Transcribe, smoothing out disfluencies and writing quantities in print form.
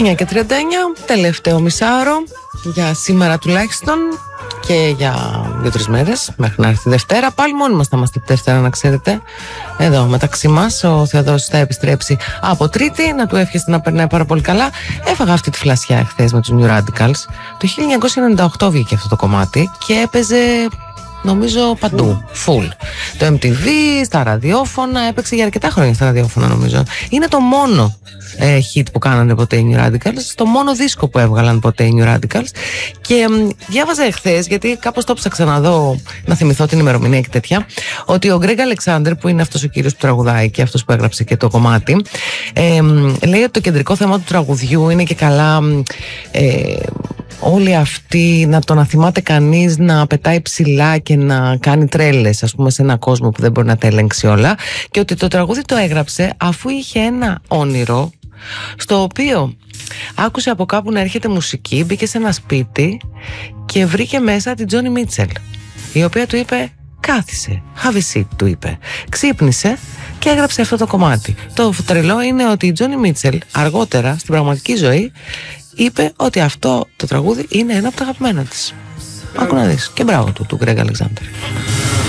9:39, τελευταίο μισάωρο για σήμερα τουλάχιστον και για 2-3 μέρες μέχρι να έρθει Δευτέρα. Πάλι μόνοι μας θα είμαστε τη Δευτέρα, να ξέρετε. Εδώ μεταξύ μας ο Θεοδόσης θα επιστρέψει από Τρίτη. Να του εύχεστε να περνάει πάρα πολύ καλά. Έφαγα αυτή τη φλασιά εχθές με τους New Radicals. Το 1998 βγήκε αυτό το κομμάτι και έπαιζε νομίζω παντού, full. Το MTV, στα ραδιόφωνα, έπαιξε για αρκετά χρόνια στα ραδιόφωνα νομίζω. Είναι το μόνο hit που κάνανε ποτέ οι New Radicals, το μόνο δίσκο που έβγαλαν ποτέ οι New Radicals. Και διάβαζα εχθές, γιατί κάπως το ψάξα να δω, να θυμηθώ την ημερομηνία και τέτοια, ότι ο Greg Alexander, που είναι αυτός ο κύριος που τραγουδάει και αυτός που έγραψε και το κομμάτι, λέει ότι το κεντρικό θέμα του τραγουδιού είναι και καλά όλοι αυτοί να θυμάται κανείς να πετάει ψηλά και να κάνει τρέλες, ας πούμε, σε έναν κόσμο που δεν μπορεί να τα ελέγξει όλα, και ότι το τραγούδι το έγραψε αφού είχε ένα όνειρο στο οποίο άκουσε από κάπου να έρχεται μουσική, μπήκε σε ένα σπίτι και βρήκε μέσα την Τζόνι Μίτσελ, η οποία του είπε κάθισε, have a seat, του είπε, ξύπνησε και έγραψε αυτό το κομμάτι. Το τρελό είναι ότι η Τζόνι Μίτσελ αργότερα στην πραγματική ζωή είπε ότι αυτό το τραγούδι είναι ένα από τα αγαπημένα της. Άκου να δεις. Και μπράβο του Greg Alexander.